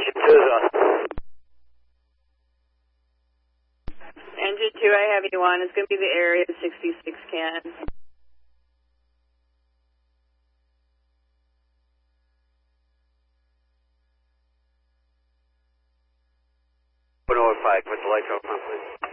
2 is on. Engine 2, I have you on. It's going to be the area 66 Canton. 105, put the lights off, please.